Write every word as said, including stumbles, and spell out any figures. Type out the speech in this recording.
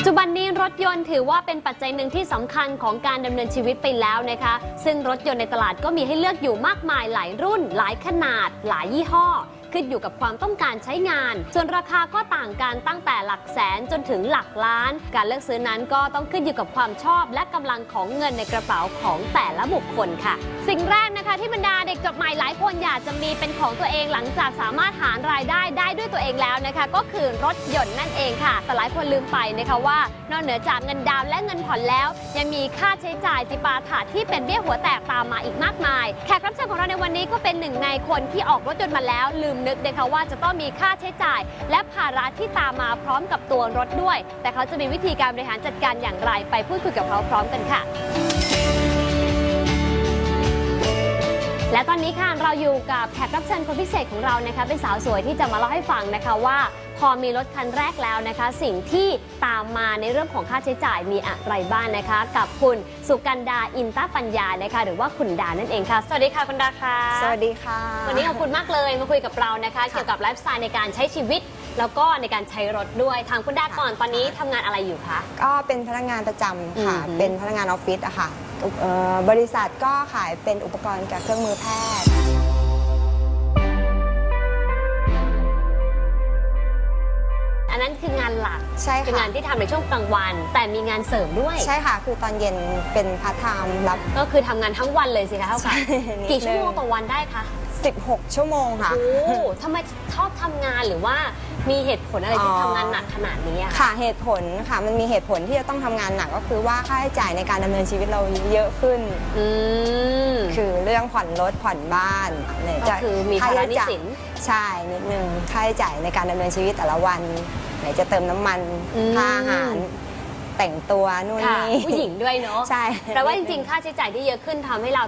ปัจจุบันนี้รถยนต์ถือว่าเป็นปัจจัยหนึ่งที่สำคัญของการดำเนินชีวิตไปแล้วนะคะซึ่งรถยนต์ในตลาดก็มีให้เลือกอยู่มากมายหลายรุ่นหลายขนาดหลายยี่ห้อขึ้นอยู่กับความต้องการใช้งานส่วนราคาก็ต่างกันตั้งแต่หลักแสนจนถึงหลักล้านการเลือกซื้อนั้นก็ต้องขึ้นอยู่กับความชอบและกำลังของเงินในกระเป๋าของแต่ละบุคคลค่ะสิ่งแรกนะคะที่บรรดาเด็กจบใหม่หลายคนอยากจะมีเป็นของตัวเองหลังจากสามารถหารายได้ได้ด้วยตัวเองแล้วนะคะก็คือรถยนต์นั่นเองค่ะแต่หลายคนลืมไปนะคะว่านอกเหนือจากเงินดาวน์และเงินผ่อนแล้วยังมีค่าใช้จ่ายจิปาถะที่เป็นเบี้ยหัวแตกตามมาอีกมากมายแขกรับเชิญของเราในวันนี้ก็เป็นหนึ่งในคนที่ออกรถยนต์มาแล้วลืมนึกนะคะว่าจะต้องมีค่าใช้จ่ายและภาระที่ตามมาพร้อมกับตัวรถด้วยแต่เขาจะมีวิธีการบริหารจัดการอย่างไรไปพูดคุยกับเขาพร้อมกันค่ะและตอนนี้ค่ะเราอยู่กับแขกรับเชิญคนพิเศษของเรานะคะเป็นสาวสวยที่จะมาเล่าให้ฟังนะคะว่าพอมีรถคันแรกแล้วนะคะสิ่งที่ตามมาในเรื่องของค่าใช้จ่ายมีอะไรบ้างนะคะกับคุณสุกันดาอินตปัญญานะคะหรือว่าคุณดานั่นเองค่ะสวัสดีค่ะคุณดาค่ะสวัสดีค่ะวันนี้ขอบคุณมากเลยมาคุยกับเรานะคะเกี่ยวกับไลฟ์สไตล์ในการใช้ชีวิตแล้วก็ในการใช้รถด้วยทางคุณดาก่อนตอนนี้ทำงานอะไรอยู่คะก็เป็นพนักงานประจำค่ะเป็นพนักงานออฟฟิศอะค่ะบริษัทก็ขายเป็นอุปกรณ์กับเครื่องมือแพทย์อันนั้นคืองานหลักใช่ค่ะเป็นงานที่ทำในช่วงกลางวันแต่มีงานเสริมด้วยใช่ค่ะคือตอนเย็นเป็นพาร์ทไทม์รับก็คือทำงานทั้งวันเลยสิคะเท่ากับกี่ชั่วโมงต่อวันได้คะสิบหกชั่วโมงค่ะโอ้ทำไมชอบทำงานหรือว่ามีเหตุผลอะไรที่ทำงานหนักขนาดนี้อะค่ะเหตุผลค่ะมันมีเหตุผลที่จะต้องทำงานหนักก็คือว่าค่าใช้จ่ายในการดำเนินชีวิตเราเยอะขึ้นอืมคือเรื่องผ่อนรถผ่อนบ้านเนี่ยก็คือมีภาระหนี้สินใช่นิดนึงค่าใช้จ่ายในการดำเนินชีวิตแต่ละวันไหนจะเติมน้ำมันค่าอาหารแต่งตัวนู่นนี่ผู้หญิงด้วยเนาะใช่แต่ว่าจริงๆค่าใช้จ่ายที่เยอะขึ้นทำให้เรา